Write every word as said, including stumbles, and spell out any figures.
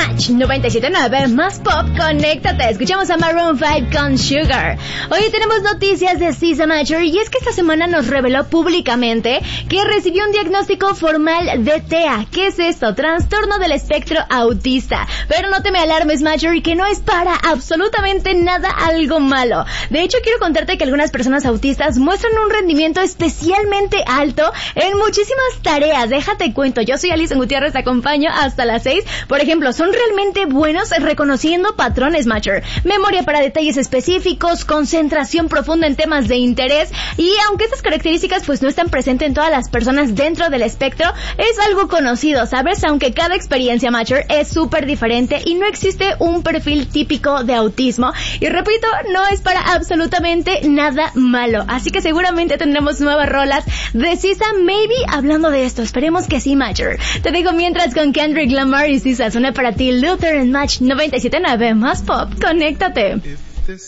Match noventa y siete punto nueve más pop, conéctate. Escuchamos a Maroon cinco con Sugar. Hoy tenemos noticias de Sisa Matcher y es que esta semana nos reveló públicamente que recibió un diagnóstico formal de T E A. ¿Qué es esto? Trastorno del espectro autista. Pero no te me alarmes, Matcher, que no es para absolutamente nada algo malo. De hecho, quiero contarte que algunas personas autistas muestran un rendimiento especialmente alto en muchísimas tareas. Déjate cuento, yo soy Alison Gutiérrez, te acompaño hasta las seis. Por ejemplo, son realmente buenos reconociendo patrones, Matcher. Memoria para detalles específicos, concentración profunda en temas de interés, y aunque estas características pues no están presentes en todas las personas dentro del espectro, es algo conocido, ¿sabes? Aunque cada experiencia, Matcher, es súper diferente y no existe un perfil típico de autismo. Y repito, no es para absolutamente nada malo. Así que seguramente tendremos nuevas rolas de Sisa, maybe hablando de esto. Esperemos que sí, Matcher. Te digo mientras con Kendrick Lamar y Sisa. Suena para ti Luther en Match noventa y siete punto nueve más pop. Conéctate.